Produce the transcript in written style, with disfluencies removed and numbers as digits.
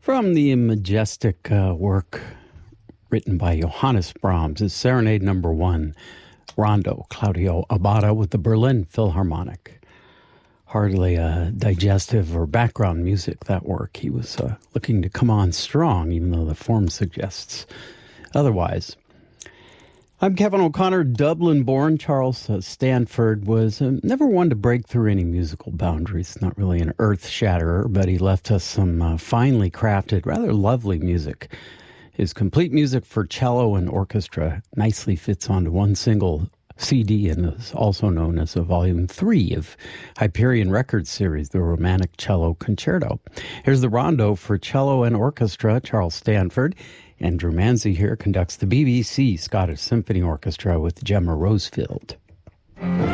From the majestic work written by Johannes Brahms is Serenade No. 1, Rondo, Claudio Abbado with the Berlin Philharmonic. Hardly digestive or background music, that work. He was looking to come on strong, even though the form suggests otherwise. I'm Kevin O'Connor, Dublin-born. Charles Stanford was never one to break through any musical boundaries. Not really an earth-shatterer, but he left us some finely crafted, rather lovely music. His complete music for cello and orchestra nicely fits onto one single CD and is also known as a Volume 3 of Hyperion Records series, the Romantic Cello Concerto. Here's the Rondo for cello and orchestra, Charles Stanford. Andrew Manzi here conducts the BBC Scottish Symphony Orchestra with Gemma Rosefield.